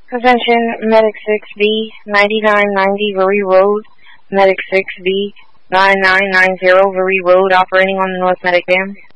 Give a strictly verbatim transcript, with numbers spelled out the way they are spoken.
Attention, Medic six B, ninety-nine ninety Vary Road, Medic six B, nine nine nine zero Vary Road, operating on the North Medic Band.